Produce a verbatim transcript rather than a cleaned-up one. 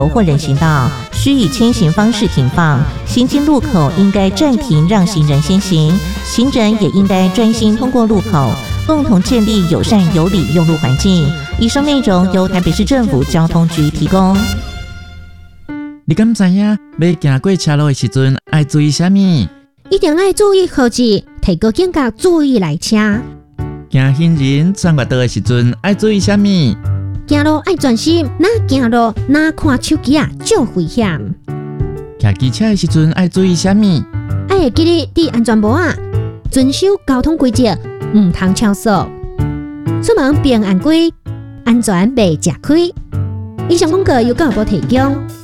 或人行道，需以牵行方式停放。行经路口应该暂停，让行人先行。行人也应该专心通过路口，共同建立友善有礼用路环境。以上内容由台北市政府交通局提供。 你敢知影要行过车路的时阵要注意什么？ 一定要注意号志，提高警觉，注意来车。 行行人转弯道的时阵要注意什么？ 行路要专心，哪行路哪看手机啊，就危险。 骑机车的时阵要注意什么？ 要会记得戴安全帽啊，遵守交通规则，唔通超速。出门平安归，安全袂吃亏。以上广告由教育部提供。